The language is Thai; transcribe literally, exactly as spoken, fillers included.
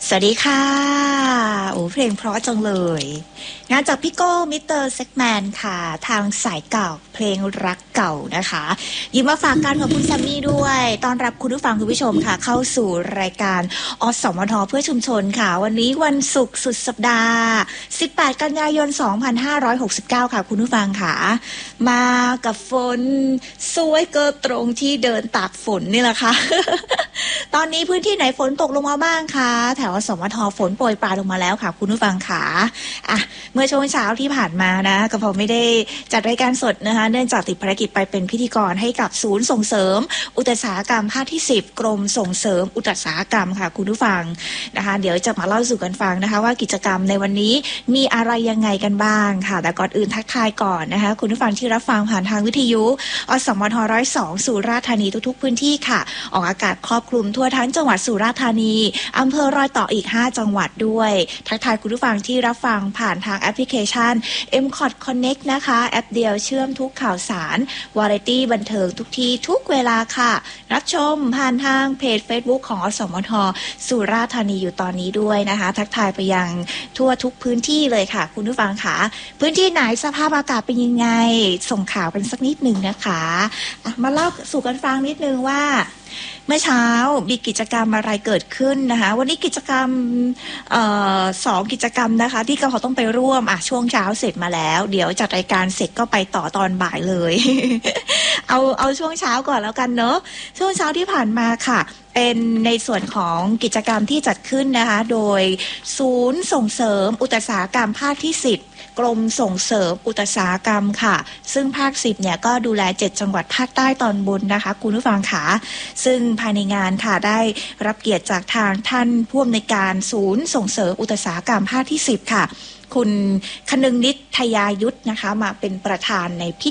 สวัสดีค่ะโอ้เพลงเพราะจังเลยงานจากพี่โก้มิสเตอร์เซ็กแมนค่ะทางสายเก่าเพลงรักเก่านะคะยิ้มมาฝากกันกับคุณแซมมี่ด้วยต้อนรับคุณผู้ฟังคุณผู้ชมค่ะเข้าสู่รายการอสมทเพื่อชุมชนค่ะวันนี้วันศุกร์สุดสัปดาห์สิบแปดกันยายนสองพันห้าร้อยหกสิบเก้าค่ะคุณผู้ฟังค่ะมากับฝนสวยเกินตรงที่เดินตากฝนนี่แหละค่ะ ตอนนี้พื้นที่ไหนฝนตกลงมาบ้างคะแถวสมทฝนโปรยปลายลงมาแล้วค่ะคุณผู้ฟังค่ะอ่ะเมื่อช่วงเช้าที่ผ่านมานะก็พอไม่ได้จัดรายการสดนะคะเนื่องจากติดภารกิจไปเป็นพิธีกรให้กับศูนย์ส่งเสริมอุตสาหกรรมภาคที่สิบกรมส่งเสริมอุตสาหกรรมค่ะคุณผู้ฟังนะคะเดี๋ยวจะมาเล่าสู่กันฟังนะคะว่ากิจกรรมในวันนี้มีอะไรยังไงกันบ้างค่ะแต่ก่อนอื่นทักทายก่อนนะคะคุณผู้ฟังที่รับฟังผ่านทางวิทยุอสมทหนึ่งศูนย์สองสุราษฎร์ธานีทุกๆพื้นที่ค่ะออกอากาศครอบคลุมทั่วทั้งจังหวัดสุราษฎร์ธานีอำเภอรอยต่ออีกห้าจังหวัดด้วยทักทายคุณผู้ฟังที่รับฟังผ่านทางแอปพลิเคชัน เอ็ม คอท Connect นะคะแอปเดียวเชื่อมทุกข่าวสารวาไรตี้บันเทิงทุกที่ทุกเวลาค่ะรับชมผ่านทางเพจ Facebook ของอสมทสุราษฎร์ธานีอยู่ตอนนี้ด้วยนะคะทักทายไปยังทั่วทุกพื้นที่เลยค่ะคุณผู้ฟังค่ะพื้นที่ไหนสภาพอากาศเป็นยังไงส่งข่าวเป็นสักนิดหนึ่งนะคะมาเล่าสู่กันฟังนิดนึงว่าเมื่อเช้ามีกิจกรรมอะไรเกิดขึ้นนะคะวันนี้กิจกรรมเอ่อสองกิจกรรมนะคะที่เราต้องไปร่วมอ่ะช่วงเช้าเสร็จมาแล้วเดี๋ยวจัดรายการเสร็จก็ไปต่อตอนบ่ายเลย เอาเอาช่วงเช้าก่อนแล้วกันเนอะช่วงเช้าที่ผ่านมาค่ะเป็นในส่วนของกิจกรรมที่จัดขึ้นนะคะโดยศูนย์ส่งเสริมอุตสาหกรรมภาคที่สิบกรมส่งเสริมอุตสาหกรรมค่ะซึ่งภาคสิบเนี่ยก็ดูแลเจ็ดจังหวัดภาคใต้ตอนบนนะคะคุณผู้ฟังค่ะซึ่งภายในงานค่ะได้รับเกียรติจากทางท่านผู้อำนวยการศูนย์ส่งเสริมอุตสาหกรรมภาคที่สิบค่ะคุณคนึงนิษฐ์ทยายุทธนะคะมาเป็นประธานในพิ